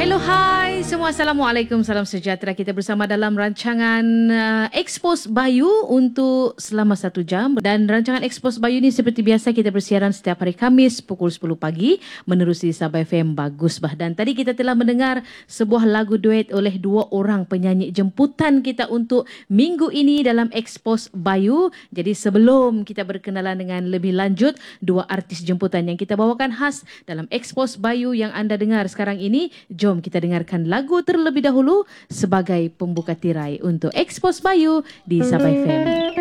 Hello, hai semua. Assalamualaikum, salam sejahtera. Kita bersama dalam rancangan Expose Bayu untuk selama 1 jam. Dan rancangan Expose Bayu ni seperti biasa kita bersiaran setiap hari Khamis pukul 10 pagi menerusi Sabah FM Bagus Bah. Dan tadi kita telah mendengar sebuah lagu duet oleh 2 orang penyanyi jemputan kita untuk minggu ini dalam Expose Bayu. Jadi sebelum kita berkenalan dengan lebih lanjut 2 artis jemputan yang kita bawakan khas dalam Expose Bayu yang anda dengar sekarang ini, jom kita dengarkan lagu terlebih dahulu sebagai pembuka tirai untuk Expose Bayu di Sabah FM.